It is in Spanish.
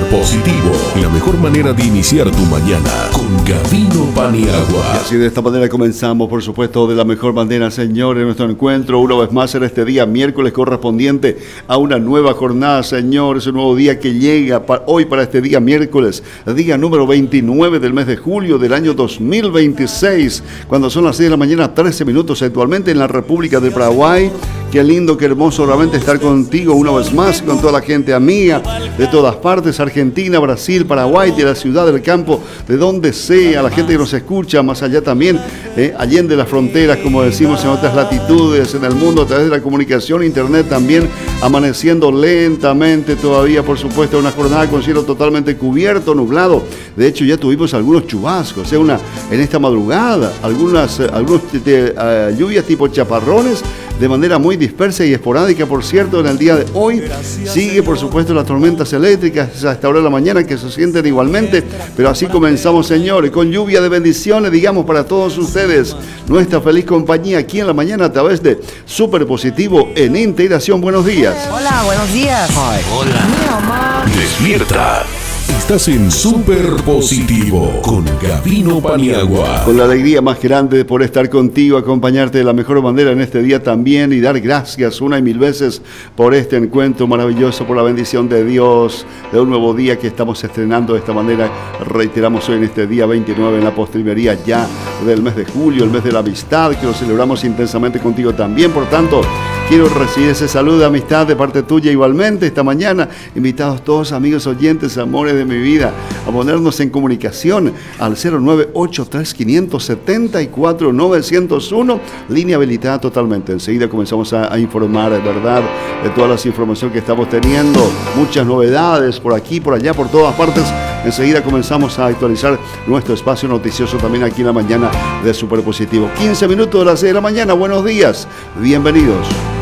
positivo, la mejor manera de iniciar tu mañana con Gavino Paniagua. Y así de esta manera comenzamos, por supuesto, de la mejor manera, señores, nuestro encuentro una vez más en este día miércoles correspondiente a una nueva jornada, señores, un nuevo día que llega hoy para este día miércoles, día número 29 del mes de julio del año 2026, cuando son las 6 de la mañana, 13 minutos actualmente en la República del Paraguay. Qué lindo, qué hermoso realmente estar contigo una vez más, con toda la gente amiga de todas partes, Argentina, Brasil, Paraguay, de la ciudad, del campo, de donde sea, la gente que nos escucha, más allá también, allende las fronteras, como decimos, en otras latitudes, en el mundo, a través de la comunicación, internet también, amaneciendo lentamente todavía, por supuesto, una jornada con cielo totalmente cubierto, nublado. De hecho, ya tuvimos algunos chubascos, en esta madrugada, algunas lluvias tipo chaparrones, de manera muy dispersa y esporádica, por cierto, en el día de hoy. Sigue, por supuesto, las tormentas eléctricas a esta hora de la mañana que se sienten igualmente, pero así comenzamos, señores, con lluvia de bendiciones, digamos, para todos ustedes. Nuestra feliz compañía aquí en la mañana a través de Super Positivo en Integración. Buenos días. Hola, buenos días. Ay, hola. Mi mamá. Despierta. Estás en Super Positivo con Gavino Paniagua. Con la alegría más grande por estar contigo, acompañarte de la mejor manera en este día también y dar gracias una y mil veces por este encuentro maravilloso, por la bendición de Dios, de un nuevo día que estamos estrenando de esta manera. Reiteramos hoy en este día 29 en la postrimería ya del mes de julio, el mes de la amistad, que lo celebramos intensamente contigo también. Por tanto, quiero recibir ese saludo de amistad de parte tuya igualmente esta mañana. Invitados todos, amigos oyentes, amores de mi vida, a ponernos en comunicación al 0983-574-901, línea habilitada totalmente. Enseguida comenzamos a informar, ¿verdad?, de todas las informaciones que estamos teniendo, muchas novedades por aquí, por allá, por todas partes. Enseguida comenzamos a actualizar nuestro espacio noticioso también aquí en la mañana de Super Positivo. 15 minutos de las 6 de la mañana, buenos días, bienvenidos.